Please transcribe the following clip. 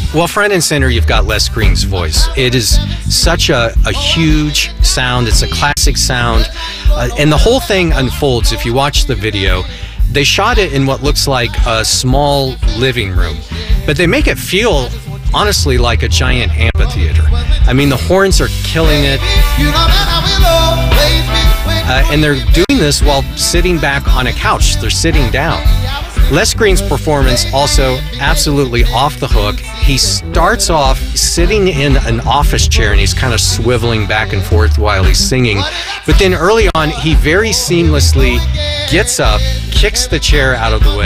Well, front and center, you've got Les Green's voice. It is such a huge sound. It's a classic sound. And the whole thing unfolds. If you watch the video, they shot it in what looks like a small living room, but they make it feel, honestly, like a giant amphitheater. I mean, the horns are killing it. And they're doing this while sitting back on a couch. They're sitting down. Les Green's performance also absolutely off the hook. He starts off sitting in an office chair and he's kind of swiveling back and forth while he's singing. But then early on, he very seamlessly gets up, kicks the chair out of the way,